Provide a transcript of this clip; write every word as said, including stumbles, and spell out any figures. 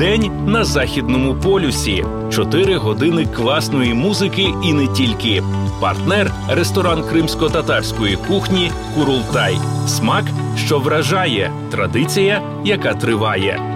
День на Західному полюсі. Чотири години класної музики і не тільки. Партнер – ресторан кримсько-татарської кухні «Курултай». Смак, що вражає. Традиція, яка триває.